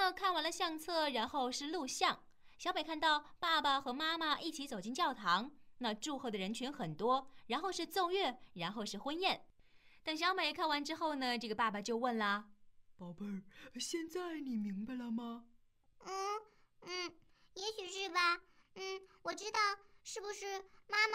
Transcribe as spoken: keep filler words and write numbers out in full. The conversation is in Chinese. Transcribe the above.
呢看完了相册，然后是录像。小美看到爸爸和妈妈一起走进教堂，那祝贺的人群很多，然后是奏乐，然后是婚宴。等小美看完之后呢，这个爸爸就问啦： 宝贝儿，现在你明白了吗？ 嗯嗯，也许是吧。嗯，我知道，是不是妈妈